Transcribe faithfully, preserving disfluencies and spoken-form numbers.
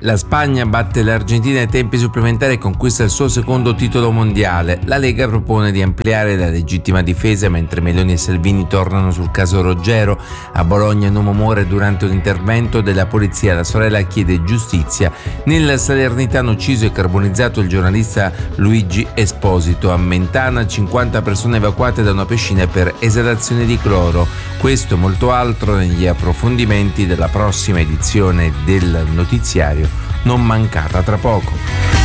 La Spagna batte l'Argentina ai tempi supplementari e conquista il suo secondo titolo mondiale. La Lega propone di ampliare la legittima difesa mentre Meloni e Salvini tornano sul caso Roggero. A Bologna un uomo muore durante un intervento della polizia. La sorella chiede giustizia. Nel Salernitano ucciso e carbonizzato il giornalista Luigi Esposito. A Mentana cinquanta persone evacuate da una piscina per esalazione di cloro. Questo e molto altro negli approfondimenti della prossima edizione del notiziario. Non mancata tra poco.